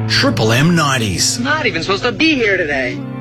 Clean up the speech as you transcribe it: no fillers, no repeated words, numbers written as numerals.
Triple M 90s. Not even supposed to be here today.